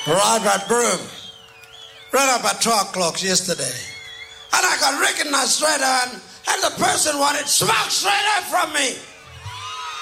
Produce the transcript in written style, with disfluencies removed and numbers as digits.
Arrived at Broome. Ran up at 12 o'clock yesterday. And I got recognized straight on, and the person wanted smoke straight up from me.